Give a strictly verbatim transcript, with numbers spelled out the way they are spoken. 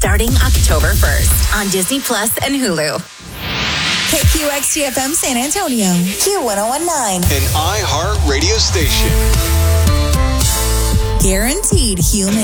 starting October first on Disney Plus and Hulu. K Q X G F M San Antonio. Q one oh one nine. An iHeart radio station. Guaranteed human.